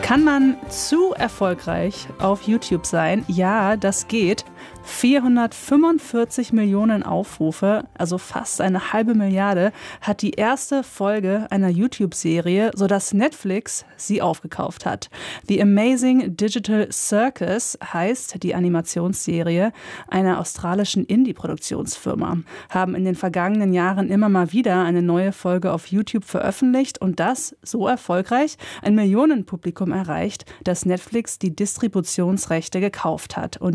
Kann man zu erfolgreich auf YouTube sein? Ja, das geht. 445 Millionen Aufrufe, also fast eine halbe Milliarde, hat die erste Folge einer YouTube-Serie, sodass Netflix sie aufgekauft hat. The Amazing Digital Circus heißt die Animationsserie einer australischen Indie-Produktionsfirma. Haben in den vergangenen Jahren immer mal wieder eine neue Folge auf YouTube veröffentlicht und das so erfolgreich ein Millionenpublikum erreicht, dass Netflix die Distributionsrechte gekauft hat. Und